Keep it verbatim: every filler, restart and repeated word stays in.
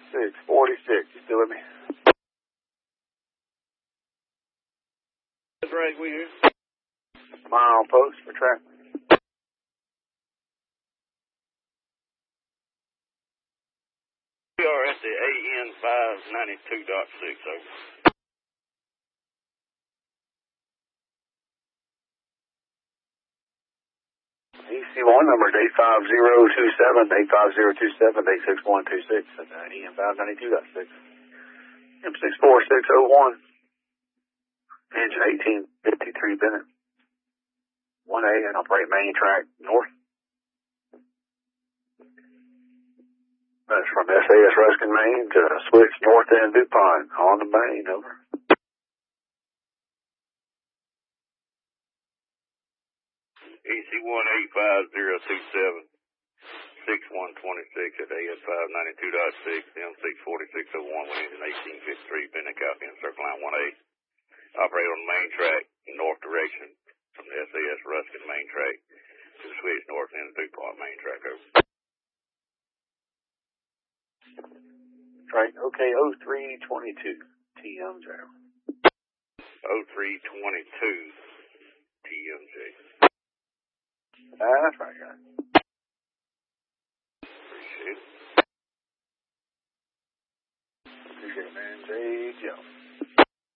six forty-six. You still with me? That's right, we here. Mile post for track. We are at the A N five ninety-two point six, over. E C one number is eight five zero two seven, eight five zero two seven, eight six one two six. That's A N five ninety-two point six. M six four six oh one. Engine eighteen fifty-three Bennett. one A and operate main track north. That's from S A S Ruskin, Maine to switch north end DuPont on the main, over. E C one eight five zero two seven, six one two six at A N five ninety-two point six, M six forty-six oh one with engine eighteen fifty-three Bennett, copy in circle line one A. Operate on the main track in north direction from the S A S Ruskin main track to switch north end DuPont main track, over. Right, okay, oh three twenty-two, T M J. oh three twenty-two T M J. Ah, that's right, guys. Appreciate it. Appreciate it, man. J. Jones.